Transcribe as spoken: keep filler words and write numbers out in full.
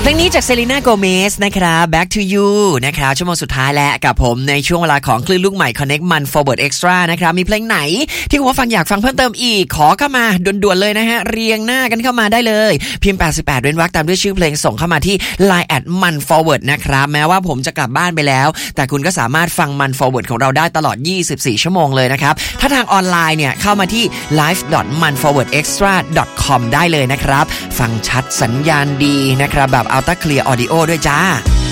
เพลงนี้จากเซเลน่าโกเมสนะครับ Back to You นะครับชั่วโมงสุดท้ายแล้วกับผมในช่วงเวลาของคลื่นลูกใหม่ Connect มัน Forward Extra นะครับมีเพลงไหนที่คุณผู้ฟังอยากฟังเพิ่มเติมอีกขอเข้ามาด่วนๆเลยนะฮะเรียงหน้ากันเข้ามาได้เลยพิมพ์แปดสิบแปดเว้นวรรคตามด้วยชื่อเพลงส่งเข้ามาที่ ไลน์ แอท มัน Forward นะครับแม้ว่าผมจะกลับบ้านไปแล้วแต่คุณก็สามารถฟังมัน Forward ของเราได้ตลอดยี่สิบสี่ชั่วโมงเลยนะครับถ้าทางออนไลน์เนี่ยเข้ามาที่ ไลฟ์ ดอท มัน ฟอร์เวิร์ด เอ็กซ์ตร้า ดอท คอม ได้เลยนะครับฟังชัดสัญญาณดีนะครับแบบ Ultra Clear Audio ด้วยจ้า